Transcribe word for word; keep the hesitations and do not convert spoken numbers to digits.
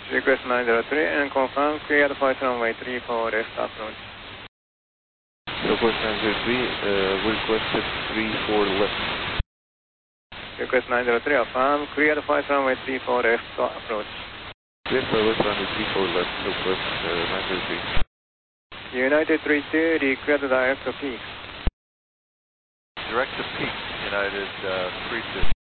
Request nine zero three and confirm clear flight runway three four left approach. Request nine zero three, uh, requested three four left. Request nine zero three, affirm clear flight runway three four left approach. Clear for left runway three four left, request uh, nine zero three. United three two, request direct to peak. Direct to peak, United uh, three two.